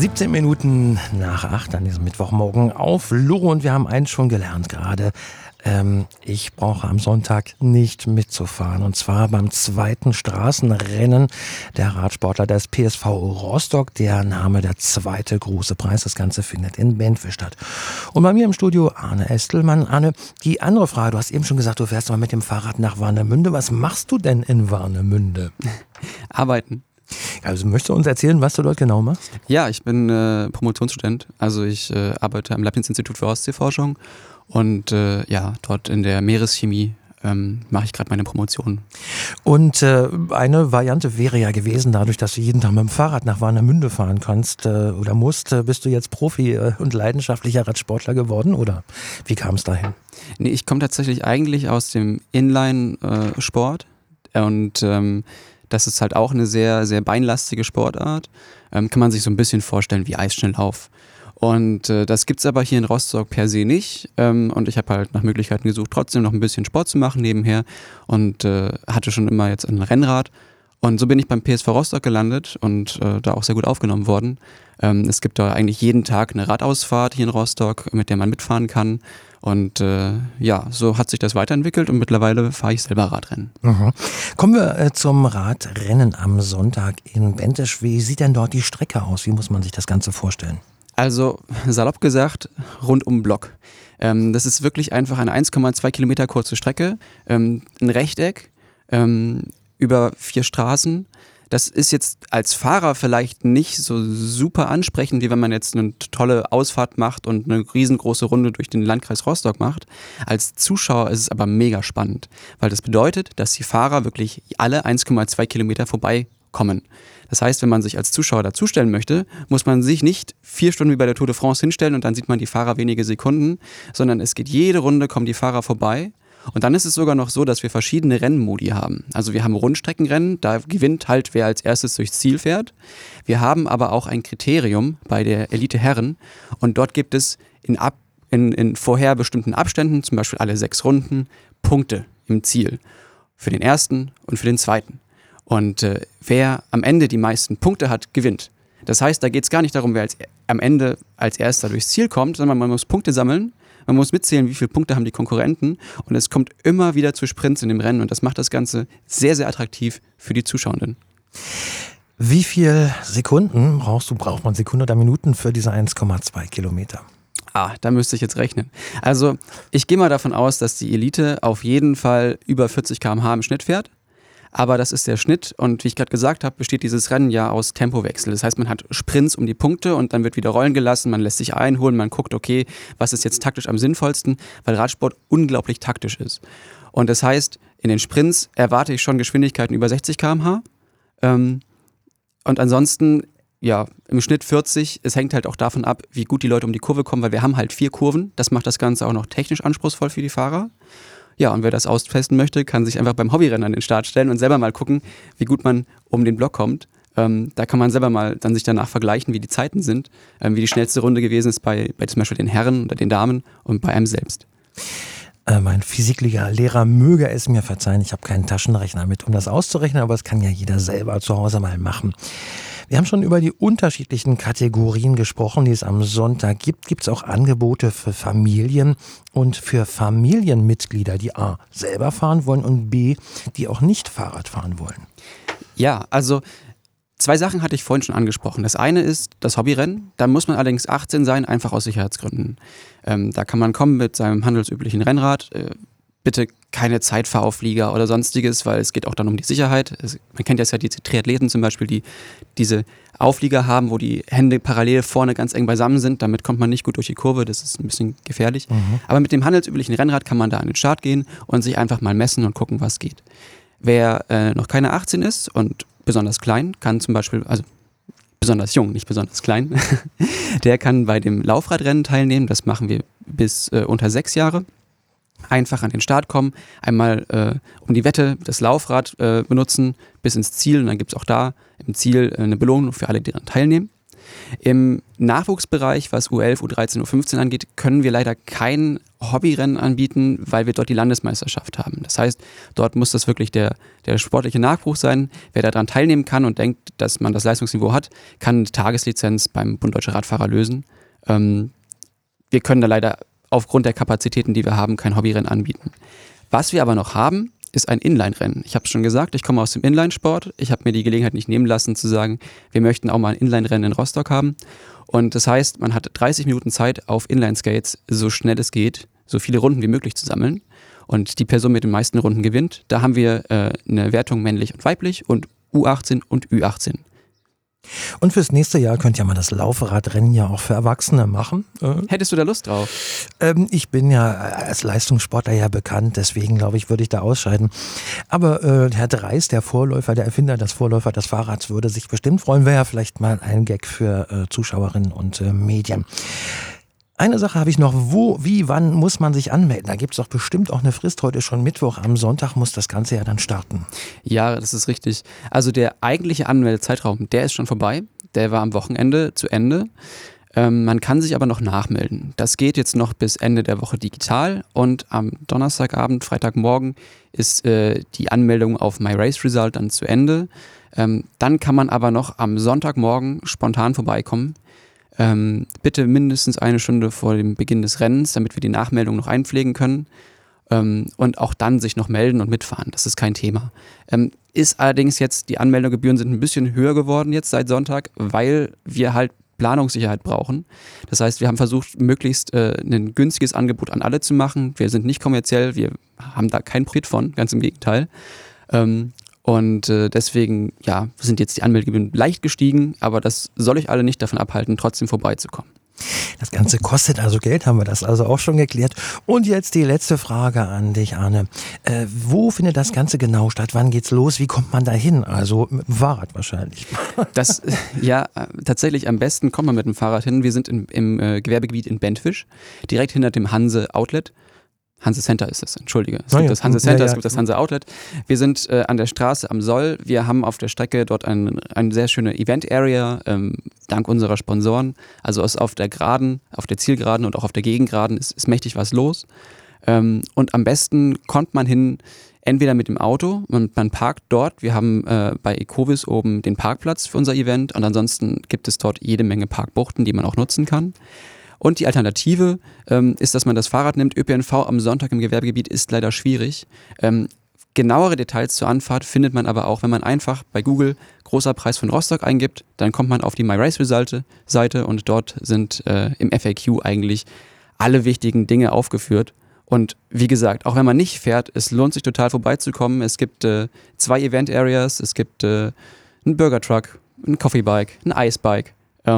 17 Minuten nach 8 an diesem Mittwochmorgen auf Loro und wir haben eins schon gelernt gerade. Ich brauche am Sonntag nicht mitzufahren und zwar beim zweiten Straßenrennen der Radsportler des PSV Rostock. Der Name der zweite große Preis. Das Ganze findet in Bentwe statt. Und bei mir im Studio Arne Estelmann. Arne, die andere Frage, du hast eben schon gesagt, du fährst mal mit dem Fahrrad nach Warnemünde. Was machst du denn in Warnemünde? Arbeiten. Also möchtest du uns erzählen, was du dort genau machst? Ja, ich bin Promotionsstudent, also ich arbeite am Leibniz-Institut für Ostseeforschung und dort in der Meereschemie mache ich gerade meine Promotion. Und eine Variante wäre ja gewesen, dadurch, dass du jeden Tag mit dem Fahrrad nach Warnemünde fahren kannst oder musst, bist du jetzt Profi und leidenschaftlicher Radsportler geworden oder wie kam es dahin? Nee, ich komme tatsächlich eigentlich aus dem Inline-Sport und das ist halt auch eine sehr, sehr beinlastige Sportart. Kann man sich so ein bisschen vorstellen wie Eisschnelllauf. Und das gibt's aber hier in Rostock per se nicht. Und ich habe halt nach Möglichkeiten gesucht, trotzdem noch ein bisschen Sport zu machen nebenher. Und hatte schon immer jetzt ein Rennrad. Und so bin ich beim PSV Rostock gelandet und da auch sehr gut aufgenommen worden. Es gibt da eigentlich jeden Tag eine Radausfahrt hier in Rostock, mit der man mitfahren kann. Und so hat sich das weiterentwickelt und mittlerweile fahre ich selber Radrennen. Mhm. Kommen wir zum Radrennen am Sonntag in Bentwisch. Wie sieht denn dort die Strecke aus? Wie muss man sich das Ganze vorstellen? Also salopp gesagt, rund um den Block. Das ist wirklich einfach eine 1,2 Kilometer kurze Strecke, ein Rechteck über 4 Straßen. Das ist jetzt als Fahrer vielleicht nicht so super ansprechend, wie wenn man jetzt eine tolle Ausfahrt macht und eine riesengroße Runde durch den Landkreis Rostock macht. Als Zuschauer ist es aber mega spannend, weil das bedeutet, dass die Fahrer wirklich alle 1,2 Kilometer vorbeikommen. Das heißt, wenn man sich als Zuschauer dazustellen möchte, muss man sich nicht 4 Stunden wie bei der Tour de France hinstellen und dann sieht man die Fahrer wenige Sekunden, sondern es geht jede Runde, kommen die Fahrer vorbei. Und dann ist es sogar noch so, dass wir verschiedene Rennmodi haben. Also wir haben Rundstreckenrennen, da gewinnt halt, wer als erstes durchs Ziel fährt. Wir haben aber auch ein Kriterium bei der Elite Herren und dort gibt es in vorher bestimmten Abständen, zum Beispiel alle 6 Runden, Punkte im Ziel. Für den ersten und für den zweiten. Und wer am Ende die meisten Punkte hat, gewinnt. Das heißt, da geht es gar nicht darum, wer am Ende als erster durchs Ziel kommt, sondern man muss Punkte sammeln. Man muss mitzählen, wie viele Punkte haben die Konkurrenten und es kommt immer wieder zu Sprints in dem Rennen und das macht das Ganze sehr, sehr attraktiv für die Zuschauenden. Wie viele Sekunden braucht man Sekunden oder Minuten für diese 1,2 Kilometer? Da müsste ich jetzt rechnen. Also ich gehe mal davon aus, dass die Elite auf jeden Fall über 40 km/h im Schnitt fährt. Aber das ist der Schnitt und wie ich gerade gesagt habe, besteht dieses Rennen ja aus Tempowechsel. Das heißt, man hat Sprints um die Punkte und dann wird wieder rollen gelassen, man lässt sich einholen, man guckt, okay, was ist jetzt taktisch am sinnvollsten, weil Radsport unglaublich taktisch ist. Und das heißt, in den Sprints erwarte ich schon Geschwindigkeiten über 60 km/h und ansonsten, ja, im Schnitt 40. Es hängt halt auch davon ab, wie gut die Leute um die Kurve kommen, weil wir haben halt 4 Kurven. Das macht das Ganze auch noch technisch anspruchsvoll für die Fahrer. Ja, und wer das austesten möchte, kann sich einfach beim Hobbyrennen an den Start stellen und selber mal gucken, wie gut man um den Block kommt. Da kann man selber mal dann sich danach vergleichen, wie die Zeiten sind, wie die schnellste Runde gewesen ist bei zum Beispiel den Herren oder den Damen und bei einem selbst. Mein Physiklehrer möge es mir verzeihen, ich habe keinen Taschenrechner mit, um das auszurechnen, aber das kann ja jeder selber zu Hause mal machen. Wir haben schon über die unterschiedlichen Kategorien gesprochen, die es am Sonntag gibt. Gibt es auch Angebote für Familien und für Familienmitglieder, die A, selber fahren wollen und B, die auch nicht Fahrrad fahren wollen? Ja, also 2 Sachen hatte ich vorhin schon angesprochen. Das eine ist das Hobbyrennen. Da muss man allerdings 18 sein, einfach aus Sicherheitsgründen. Da kann man kommen mit seinem handelsüblichen Rennrad. Bitte keine Zeitfahrauflieger oder sonstiges, weil es geht auch dann um die Sicherheit. Man kennt ja diese Triathleten zum Beispiel, die diese Auflieger haben, wo die Hände parallel vorne ganz eng beisammen sind. Damit kommt man nicht gut durch die Kurve, das ist ein bisschen gefährlich. Aber mit dem handelsüblichen Rennrad kann man da an den Start gehen und sich einfach mal messen und gucken, was geht. Wer noch keine 18 ist und besonders klein, kann zum Beispiel, also besonders jung, nicht besonders klein, der kann bei dem Laufradrennen teilnehmen. Das machen wir bis unter 6 Jahre. Einfach an den Start kommen, einmal um die Wette das Laufrad benutzen bis ins Ziel und dann gibt es auch da im Ziel eine Belohnung für alle, die daran teilnehmen. Im Nachwuchsbereich, was U11, U13, U15 angeht, können wir leider kein Hobbyrennen anbieten, weil wir dort die Landesmeisterschaft haben. Das heißt, dort muss das wirklich der sportliche Nachwuchs sein. Wer daran teilnehmen kann und denkt, dass man das Leistungsniveau hat, kann eine Tageslizenz beim Bund Deutscher Radfahrer lösen. Wir können da leider aufgrund der Kapazitäten, die wir haben, kein Hobbyrennen anbieten. Was wir aber noch haben, ist ein Inline-Rennen. Ich habe es schon gesagt, ich komme aus dem Inline-Sport. Ich habe mir die Gelegenheit nicht nehmen lassen zu sagen, wir möchten auch mal ein Inline-Rennen in Rostock haben. Und das heißt, man hat 30 Minuten Zeit, auf Inline-Skates so schnell es geht, so viele Runden wie möglich zu sammeln. Und die Person mit den meisten Runden gewinnt. Da haben wir eine Wertung männlich und weiblich und U18 und Ü18. Und fürs nächste Jahr könnt ihr mal das Laufradrennen ja auch für Erwachsene machen. Hättest du da Lust drauf? Ich bin ja als Leistungssportler ja bekannt, deswegen glaube ich, würde ich da ausscheiden. Aber Herr Dreis, der Vorläufer, der Erfinder des Fahrrads, würde sich bestimmt freuen. Wäre ja vielleicht mal ein Gag für Zuschauerinnen und Medien. Eine Sache habe ich noch, wann muss man sich anmelden? Da gibt es doch bestimmt auch eine Frist, heute schon Mittwoch, am Sonntag muss das Ganze ja dann starten. Ja, das ist richtig. Also der eigentliche Anmeldezeitraum, der ist schon vorbei, der war am Wochenende zu Ende. Man kann sich aber noch nachmelden. Das geht jetzt noch bis Ende der Woche digital und am Donnerstagabend, Freitagmorgen ist die Anmeldung auf My Race Result dann zu Ende. Dann kann man aber noch am Sonntagmorgen spontan vorbeikommen. Bitte mindestens eine Stunde vor dem Beginn des Rennens, damit wir die Nachmeldung noch einpflegen können und auch dann sich noch melden und mitfahren. Das ist kein Thema. Ist allerdings jetzt, die Anmeldegebühren sind ein bisschen höher geworden jetzt seit Sonntag, weil wir halt Planungssicherheit brauchen. Das heißt, wir haben versucht, möglichst ein günstiges Angebot an alle zu machen. Wir sind nicht kommerziell, wir haben da keinen Profit von, ganz im Gegenteil. Und deswegen sind jetzt die Anmeldegebühren leicht gestiegen, aber das soll euch alle nicht davon abhalten, trotzdem vorbeizukommen. Das Ganze kostet also Geld, haben wir das also auch schon geklärt. Und jetzt die letzte Frage an dich, Arne. Wo findet das Ganze genau statt? Wann geht's los? Wie kommt man da hin? Also mit dem Fahrrad wahrscheinlich. Tatsächlich am besten kommt man mit dem Fahrrad hin. Wir sind im Gewerbegebiet in Bentwisch, direkt hinter dem Hanse Outlet. Hanse Center ist es, entschuldige. Es gibt das Hanse Center, es gibt das Hanse Outlet. Wir sind an der Straße am Soll. Wir haben auf der Strecke dort eine sehr schöne Event-Area, dank unserer Sponsoren. Also auf der Zielgeraden und auch auf der Gegengraden ist mächtig was los. Und am besten kommt man hin, entweder mit dem Auto, man parkt dort. Wir haben bei Ecovis oben den Parkplatz für unser Event und ansonsten gibt es dort jede Menge Parkbuchten, die man auch nutzen kann. Und die Alternative ist, dass man das Fahrrad nimmt. ÖPNV am Sonntag im Gewerbegebiet ist leider schwierig. Genauere Details zur Anfahrt findet man aber auch, wenn man einfach bei Google großer Preis von Rostock eingibt. Dann kommt man auf die My Race Seite und dort sind im FAQ eigentlich alle wichtigen Dinge aufgeführt. Und wie gesagt, auch wenn man nicht fährt, es lohnt sich total vorbeizukommen. Es gibt 2 Event Areas, es gibt einen Burger Truck, ein Coffee Bike, ein Ice Bike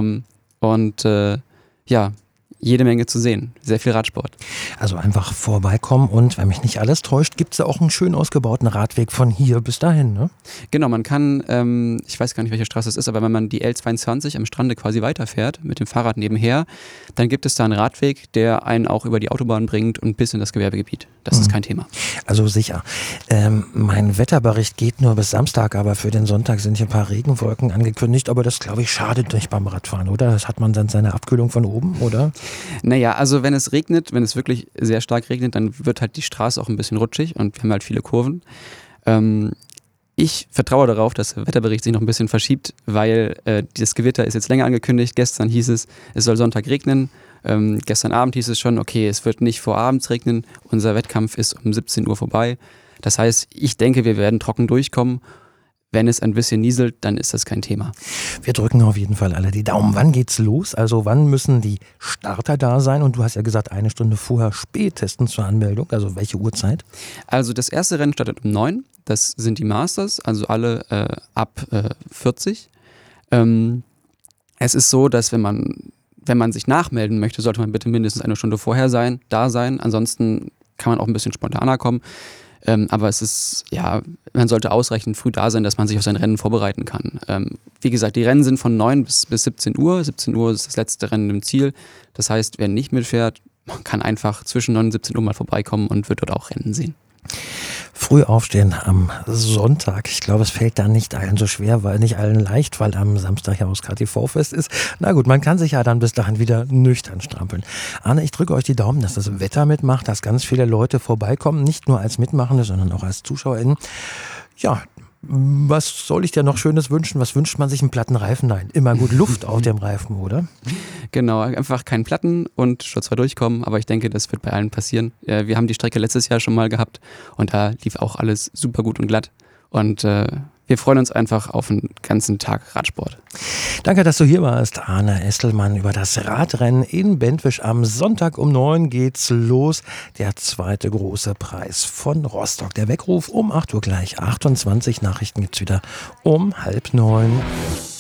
jede Menge zu sehen. Sehr viel Radsport. Also einfach vorbeikommen und, wenn mich nicht alles täuscht, gibt es da auch einen schön ausgebauten Radweg von hier bis dahin, ne? Genau, man kann, ich weiß gar nicht, welche Straße es ist, aber wenn man die L22 am Strande quasi weiterfährt, mit dem Fahrrad nebenher, dann gibt es da einen Radweg, der einen auch über die Autobahn bringt und bis in das Gewerbegebiet. Das ist kein Thema. Also sicher. Mein Wetterbericht geht nur bis Samstag, aber für den Sonntag sind hier ein paar Regenwolken angekündigt, aber das, glaube ich, schadet nicht beim Radfahren, oder? Das hat man dann seine Abkühlung von oben, oder? Naja, also wenn es wirklich sehr stark regnet, dann wird halt die Straße auch ein bisschen rutschig und wir haben halt viele Kurven. Ich vertraue darauf, dass der Wetterbericht sich noch ein bisschen verschiebt, weil das Gewitter ist jetzt länger angekündigt. Gestern hieß es soll Sonntag regnen. Gestern Abend hieß es schon, okay, es wird nicht vor abends regnen. Unser Wettkampf ist um 17 Uhr vorbei. Das heißt, ich denke, wir werden trocken durchkommen. Wenn es ein bisschen nieselt, dann ist das kein Thema. Wir drücken auf jeden Fall alle die Daumen. Wann geht's los? Also wann müssen die Starter da sein? Und du hast ja gesagt, 1 Stunde vorher spätestens zur Anmeldung. Also welche Uhrzeit? Also das erste Rennen startet um 9. Das sind die Masters, also alle ab 40. Es ist so, dass wenn man sich nachmelden möchte, sollte man bitte mindestens 1 Stunde vorher da sein. Ansonsten kann man auch ein bisschen spontaner kommen. Aber es ist, man sollte ausreichend früh da sein, dass man sich auf sein Rennen vorbereiten kann. Wie gesagt, die Rennen sind von 9 bis 17 Uhr. 17 Uhr ist das letzte Rennen im Ziel. Das heißt, wer nicht mitfährt, man kann einfach zwischen 9 und 17 Uhr mal vorbeikommen und wird dort auch Rennen sehen. Früh aufstehen am Sonntag. Ich glaube, es fällt dann nicht allen so schwer, weil nicht allen leicht, weil am Samstag ja auch das KTV-Fest ist. Na gut, man kann sich ja dann bis dahin wieder nüchtern strampeln. Arne, ich drücke euch die Daumen, dass das Wetter mitmacht, dass ganz viele Leute vorbeikommen, nicht nur als Mitmachende, sondern auch als ZuschauerInnen. Ja, was soll ich dir noch Schönes wünschen? Was wünscht man sich? Einen platten Reifen? Nein, immer gut Luft auf dem Reifen, oder? Genau, einfach keinen Platten und schutzfrei durchkommen, aber ich denke, das wird bei allen passieren. Wir haben die Strecke letztes Jahr schon mal gehabt und da lief auch alles super gut und glatt und wir freuen uns einfach auf einen ganzen Tag Radsport. Danke, dass du hier warst, Arne Estelmann, über das Radrennen in Bentwisch. Am Sonntag um 9 geht's los. Der zweite große Preis von Rostock. Der Weckruf um 8 Uhr gleich. 28 Nachrichten gibt's wieder um 8:30.